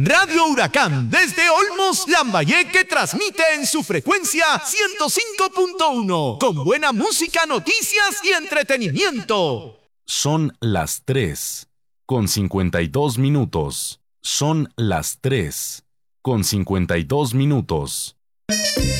Radio Huracán desde Olmos, Lambayeque transmite en su frecuencia 105.1 con buena música, noticias y entretenimiento. Son las 3:52. Son las 3:52.